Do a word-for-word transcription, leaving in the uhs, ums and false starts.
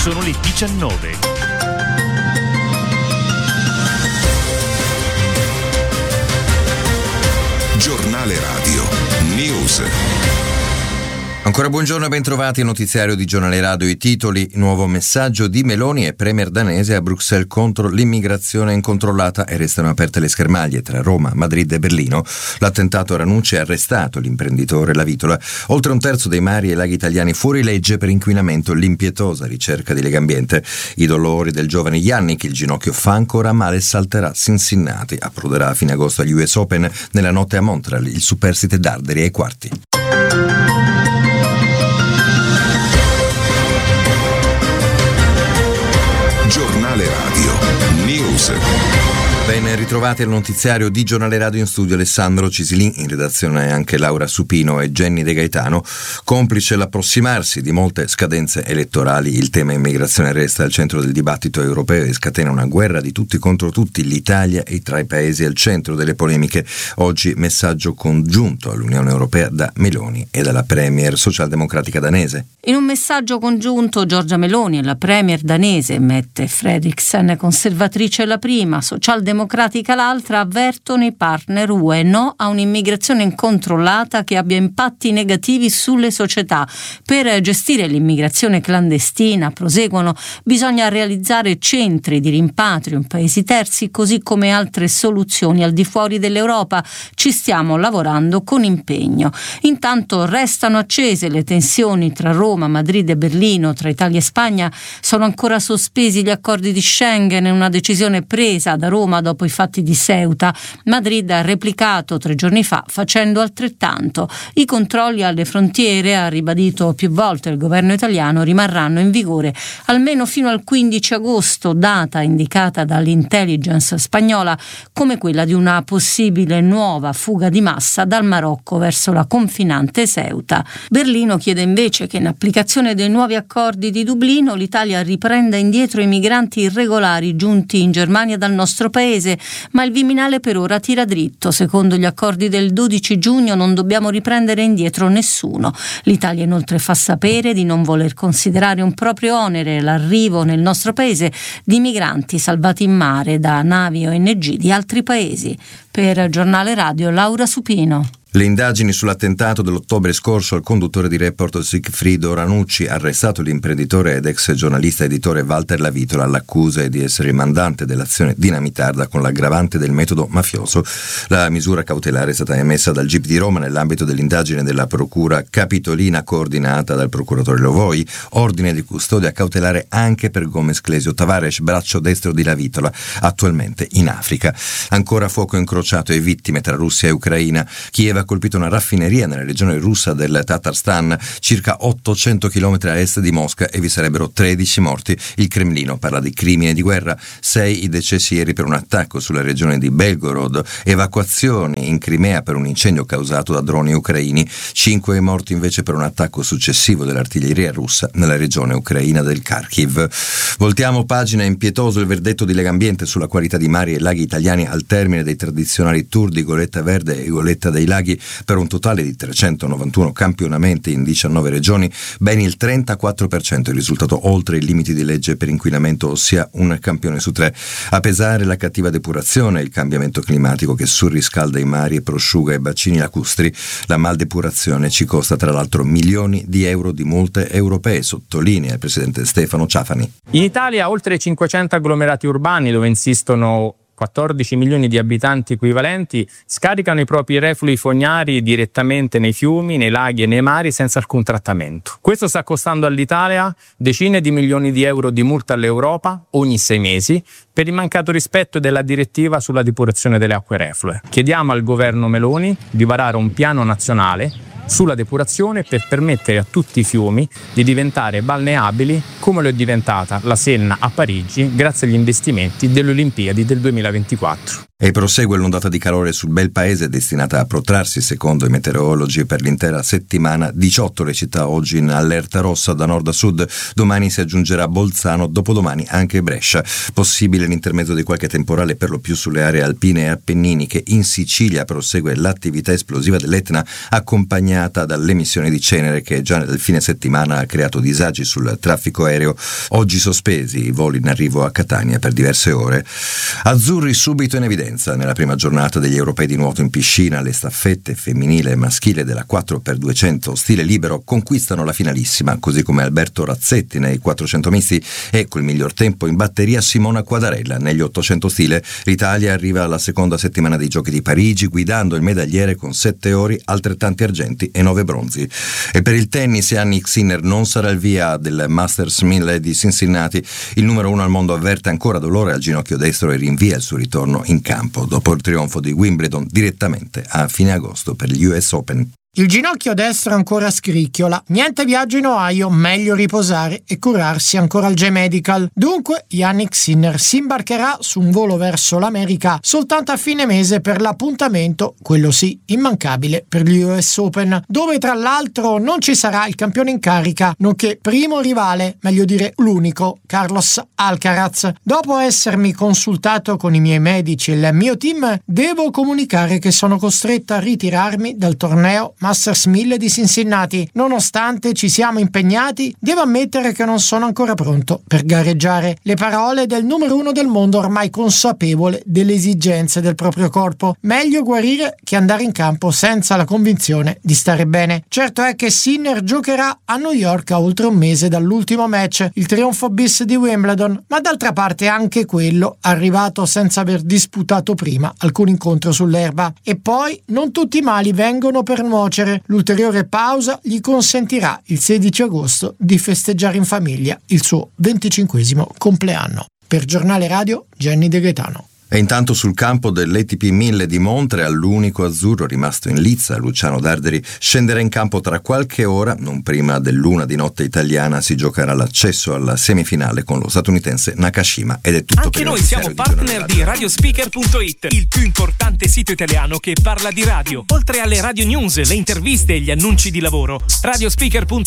Sono le diciannove. Giornale Radio News. Ancora buongiorno e bentrovati al notiziario di Giornale Radio. I titoli: nuovo messaggio di Meloni e premier danese a Bruxelles contro l'immigrazione incontrollata e restano aperte le schermaglie tra Roma, Madrid e Berlino. L'attentato a Ranucci ha arrestato l'imprenditore Lavitola. Oltre un terzo dei mari e laghi italiani fuori legge per inquinamento, l'impietosa ricerca di Legambiente. I dolori del giovane Yannick, il ginocchio fa ancora male, salterà Cincinnati. Approderà a fine agosto agli U S Open. Nella notte a Montreal il superstite Darderi ai quarti. Giornale Radio News. Ben ritrovati al notiziario di Giornale Radio. In studio Alessandro Cisilin, in redazione anche Laura Supino e Jenny De Gaetano. Complice l'approssimarsi di molte scadenze elettorali, il tema immigrazione resta al centro del dibattito europeo e scatena una guerra di tutti contro tutti. L'Italia è tra i paesi al centro delle polemiche. Oggi messaggio congiunto all'Unione Europea da Meloni e dalla premier socialdemocratica danese. In un messaggio congiunto Giorgia Meloni e la premier danese Mette Frederiksen, conservatrice la prima, socialdemocratica democratica l'altra, avvertono i partner U E no a un'immigrazione incontrollata che abbia impatti negativi sulle società. Per gestire l'immigrazione clandestina, proseguono, bisogna realizzare centri di rimpatrio in paesi terzi, così come altre soluzioni al di fuori dell'Europa. Ci stiamo lavorando con impegno. Intanto restano accese le tensioni tra Roma, Madrid e Berlino, tra Italia e Spagna. Sono ancora sospesi gli accordi di Schengen, una decisione presa da Roma dopo i fatti di Ceuta. Madrid ha replicato tre giorni fa facendo altrettanto. I controlli alle frontiere, ha ribadito più volte il governo italiano, rimarranno in vigore almeno fino al quindici agosto, data indicata dall'intelligence spagnola come quella di una possibile nuova fuga di massa dal Marocco verso la confinante Ceuta. Berlino chiede invece che in applicazione dei nuovi accordi di Dublino l'Italia riprenda indietro i migranti irregolari giunti in Germania dal nostro paese, ma il Viminale per ora tira dritto. Secondo gli accordi del dodici giugno non dobbiamo riprendere indietro nessuno. L'Italia inoltre fa sapere di non voler considerare un proprio onere l'arrivo nel nostro paese di migranti salvati in mare da navi O N G di altri paesi. Per Giornale Radio Laura Supino. Le indagini sull'attentato dell'ottobre scorso al conduttore di Report Sigfrido Ranucci, arrestato l'imprenditore ed ex giornalista editore Walter Lavitola, all'accusa di essere il mandante dell'azione dinamitarda con l'aggravante del metodo mafioso. La misura cautelare è stata emessa dal G I P di Roma nell'ambito dell'indagine della procura capitolina coordinata dal procuratore Lovoi. Ordine di custodia cautelare anche per Gomez Clesio Tavares, braccio destro di Lavitola, attualmente in Africa. Ancora fuoco incrociato e vittime tra Russia e Ucraina. Kiev ha colpito una raffineria nella regione russa del Tatarstan, circa ottocento chilometri a est di Mosca, e vi sarebbero tredici morti. Il Cremlino parla di crimine di guerra. Sei i decessi ieri per un attacco sulla regione di Belgorod. Evacuazioni in Crimea per un incendio causato da droni ucraini. Cinque morti invece per un attacco successivo dell'artiglieria russa nella regione ucraina del Kharkiv. Voltiamo pagina. Impietoso il verdetto di Legambiente sulla qualità di mari e laghi italiani al termine dei tradizionali tour di Goletta Verde e Goletta dei Laghi, per un totale di trecentonovantuno campionamenti in diciannove regioni. Ben il trentaquattro per cento è risultato oltre i limiti di legge per inquinamento, ossia un campione su tre. A pesare la cattiva depurazione, il cambiamento climatico che surriscalda i mari e prosciuga i bacini lacustri. La maldepurazione ci costa tra l'altro milioni di euro di multe europee, sottolinea il presidente Stefano Ciafani. In Italia oltre cinquecento agglomerati urbani, dove insistono quattordici milioni di abitanti equivalenti, scaricano i propri reflui fognari direttamente nei fiumi, nei laghi e nei mari senza alcun trattamento. Questo sta costando all'Italia decine di milioni di euro di multa all'Europa ogni sei mesi per il mancato rispetto della direttiva sulla depurazione delle acque reflue. Chiediamo al governo Meloni di varare un piano nazionale sulla depurazione per permettere a tutti i fiumi di diventare balneabili come lo è diventata la Senna a Parigi grazie agli investimenti delle Olimpiadi del duemilaventiquattro. E prosegue l'ondata di calore sul bel paese destinata a protrarsi, secondo i meteorologi, per l'intera settimana. diciotto le città oggi in allerta rossa da nord a sud, domani si aggiungerà Bolzano, dopodomani anche Brescia. Possibile l'intermezzo di qualche temporale per lo più sulle aree alpine e appenniniche. In Sicilia prosegue l'attività esplosiva dell'Etna, accompagnata dall'emissione di cenere che già nel fine settimana ha creato disagi sul traffico aereo. Oggi sospesi i voli in arrivo a Catania per diverse ore. Azzurri subito in evidenza nella prima giornata degli europei di nuoto in piscina. Le staffette femminile e maschile della quattro per duecento stile libero conquistano la finalissima, così come Alberto Razzetti nei quattrocento misti e col miglior tempo in batteria Simona Quadarella negli ottocento stile. L'Italia arriva alla seconda settimana dei Giochi di Parigi guidando il medagliere con sette ori, altrettanti argenti e nove bronzi. E per il tennis Jannik Sinner non sarà il via del Masters mille di Cincinnati. Il numero uno al mondo avverte ancora dolore al ginocchio destro e rinvia il suo ritorno in campo dopo il trionfo di Wimbledon direttamente a fine agosto per gli U S Open. Il ginocchio destro ancora scricchiola, niente viaggio in Ohio, meglio riposare e curarsi ancora al J-Medical. Dunque Jannik Sinner si imbarcherà su un volo verso l'America soltanto a fine mese per l'appuntamento, quello sì, immancabile per gli U S Open, dove tra l'altro non ci sarà il campione in carica, nonché primo rivale, meglio dire l'unico, Carlos Alcaraz. Dopo essermi consultato con i miei medici e il mio team, devo comunicare che sono costretta a ritirarmi dal torneo Masters mille di Cincinnati. Nonostante ci siamo impegnati, devo ammettere che non sono ancora pronto per gareggiare. Le parole del numero uno del mondo, ormai consapevole delle esigenze del proprio corpo. Meglio guarire che andare in campo senza la convinzione di stare bene. Certo è che Sinner giocherà a New York a oltre un mese dall'ultimo match, il trionfo bis di Wimbledon, ma d'altra parte anche quello arrivato senza aver disputato prima alcun incontro sull'erba. E poi non tutti i mali vengono per nuocere. L'ulteriore pausa gli consentirà il sedici agosto di festeggiare in famiglia il suo venticinquesimo compleanno. Per Giornale Radio, Gianni De Gaetano. E intanto sul campo dell'A T P mille di Montreal, l'unico azzurro rimasto in lizza, Luciano Darderi, scenderà in campo tra qualche ora. Non prima dell'una di notte italiana si giocherà l'accesso alla semifinale con lo statunitense Nakashima. Ed è tutto. Anche per noi il siamo partner di radiospeaker punto it, il più importante sito italiano che parla di radio. Oltre alle radio news, le interviste e gli annunci di lavoro, radiospeaker punto it